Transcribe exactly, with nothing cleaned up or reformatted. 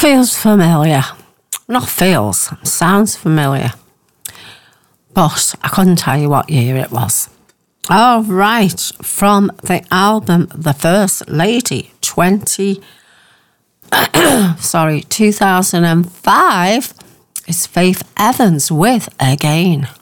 feels familiar. Not feels, sounds familiar. But I couldn't tell you what year it was. All right, from the album The First Lady, twenty, sorry, two thousand five, is Faith Evans with Again.